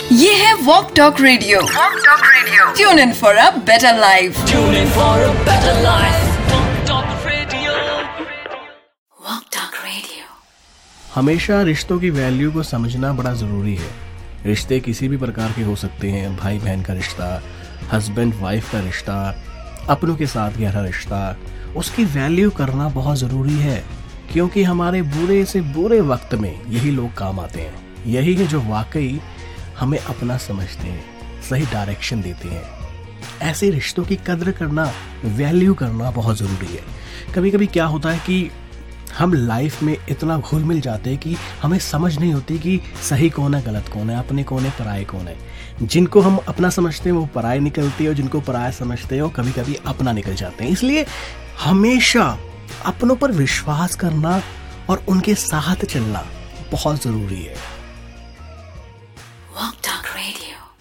ये है walk talk radio. Tune in for a better life. Walk talk radio. हमेशा रिश्तों की वैल्यू को समझना बड़ा ज़रूरी है। रिश्ते किसी भी प्रकार के हो सकते हैं, भाई बहन का रिश्ता, हस्बैंड वाइफ का रिश्ता, अपनों के साथ गहरा रिश्ता, उसकी वैल्यू करना बहुत ज़रूरी है, क्योंकि हमारे बुरे से बुरे वक्त में यही लोग काम आते हैं। यही है जो वाकई हमें अपना समझते हैं, सही डायरेक्शन देते हैं। ऐसे रिश्तों की कद्र करना, वैल्यू करना बहुत ज़रूरी है। कभी कभी क्या होता है कि हम लाइफ में इतना घुल मिल जाते हैं कि हमें समझ नहीं होती कि सही कौन है, गलत कौन है, अपने कौन है, पराये कौन है। जिनको हम अपना समझते हैं वो पराये निकलते हैं, और जिनको पराया समझते हैं वो कभी कभी अपना निकल जाते हैं। इसलिए हमेशा अपनों पर विश्वास करना और उनके साथ चलना बहुत ज़रूरी है।